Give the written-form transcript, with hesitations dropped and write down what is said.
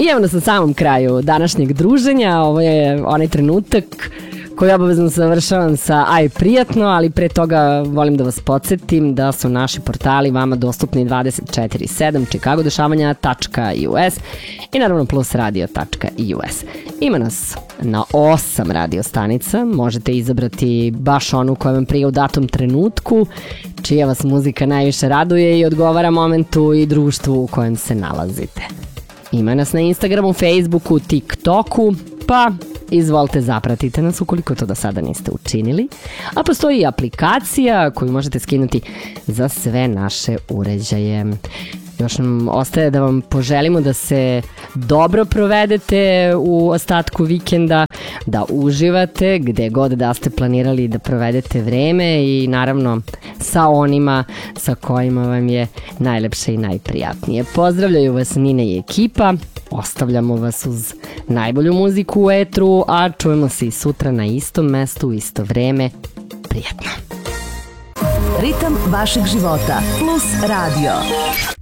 I evo nas na samom kraju današnjeg druženja. Ovo je onaj trenutak koji obavezno završavam sa aj prijatno, ali pre toga volim da vas podsjetim da su naši portali vama dostupni 24/7, chicagodešavanja.us i naravno plusradio.us. Ima nas na 8 radio stanica, možete izabrati baš onu koja vam prija u datom trenutku, čija vas muzika najviše raduje i odgovara momentu i društvu u kojem se nalazite. Ima nas na Instagramu, Facebooku, TikToku, pa izvolite zapratite nas ukoliko to do sada niste učinili. A postoji i aplikacija koju možete skinuti za sve naše uređaje. Još nam ostaje da vam poželimo da se dobro provedete u ostatku vikenda, da uživate gde god da ste planirali da provedete vreme i naravno sa onima sa kojima vam je najlepše i najprijatnije. Pozdravljaju vas Nina i ekipa, ostavljamo vas uz najbolju muziku u etru, a čujemo se i sutra na istom mestu, u isto vreme. Prijatno! Ritam vašeg života plus radio.